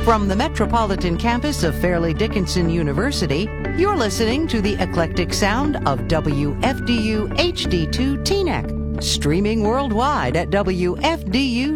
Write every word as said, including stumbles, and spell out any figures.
From the metropolitan campus of Fairleigh Dickinson University, you're listening to the eclectic sound of W F D U H D two Teaneck, streaming worldwide at W F D U